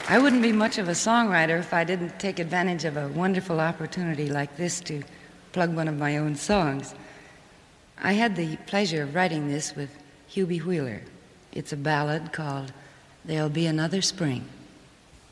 I wouldn't be much of a songwriter if I didn't take advantage of a wonderful opportunity like this to plug one of my own songs. I had the pleasure of writing this with Hubie Wheeler. It's a ballad called There'll Be Another Spring.